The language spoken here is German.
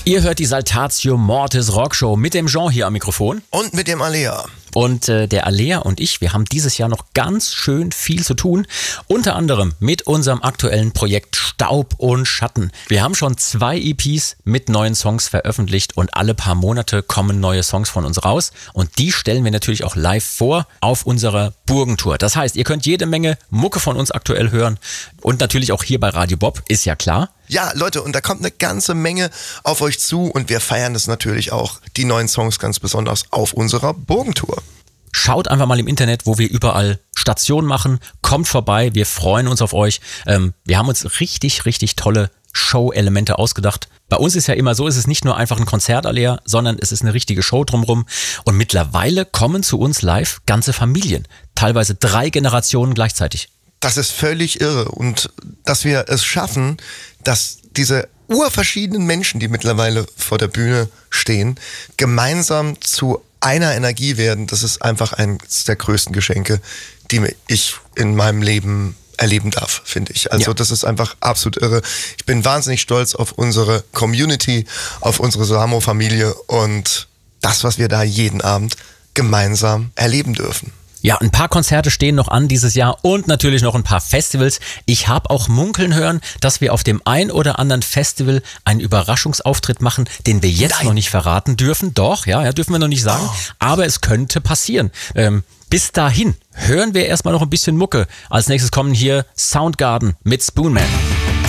Ihr hört die Saltatio Mortis Rockshow mit dem Jean hier am Mikrofon. Und mit dem Alea. Und der Alea und ich, wir haben dieses Jahr noch ganz schön viel zu tun. Unter anderem mit unserem aktuellen Projekt Staub und Schatten. Wir haben schon 2 EPs mit neuen Songs veröffentlicht und alle paar Monate kommen neue Songs von uns raus. Und die stellen wir natürlich auch live vor auf unserer Burgentour. Das heißt, ihr könnt jede Menge Mucke von uns aktuell hören. Und natürlich auch hier bei Radio Bob, ist ja klar. Ja, Leute, und da kommt eine ganze Menge auf euch zu und wir feiern das natürlich auch, die neuen Songs ganz besonders auf unserer Burgentour. Schaut einfach mal im Internet, wo wir überall Stationen machen. Kommt vorbei, wir freuen uns auf euch. Wir haben uns richtig, richtig tolle Show-Elemente ausgedacht. Bei uns ist ja immer so, es ist nicht nur einfach ein Konzert, Alea, sondern es ist eine richtige Show drumherum. Und mittlerweile kommen zu uns live ganze Familien, teilweise 3 Generationen gleichzeitig. Das ist völlig irre und dass wir es schaffen, dass diese urverschiedenen Menschen, die mittlerweile vor der Bühne stehen, gemeinsam zu einer Energie werden, das ist einfach eines der größten Geschenke, die ich in meinem Leben erleben darf, finde ich. Also Das ist einfach absolut irre. Ich bin wahnsinnig stolz auf unsere Community, auf unsere Samo-Familie und das, was wir da jeden Abend gemeinsam erleben dürfen. Ja, ein paar Konzerte stehen noch an dieses Jahr und natürlich noch ein paar Festivals. Ich habe auch munkeln hören, dass wir auf dem ein oder anderen Festival einen Überraschungsauftritt machen, den wir jetzt noch nicht verraten dürfen. Doch, ja, dürfen wir noch nicht sagen, aber es könnte passieren. Bis dahin hören wir erstmal noch ein bisschen Mucke. Als nächstes kommen hier Soundgarden mit Spoonman.